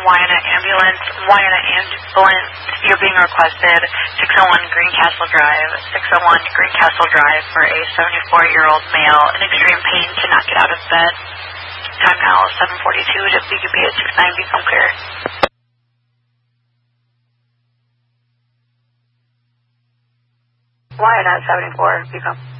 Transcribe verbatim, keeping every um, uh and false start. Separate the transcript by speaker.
Speaker 1: Wyandotte Ambulance. Wyandotte Ambulance, you're being requested six oh one Greencastle Drive, six oh one Greencastle Drive for a seventy-four-year-old male in extreme pain, cannot get out of bed. Time now seven forty-two to B Q B at six nine, become clear. Wyandotte seventy-four, become.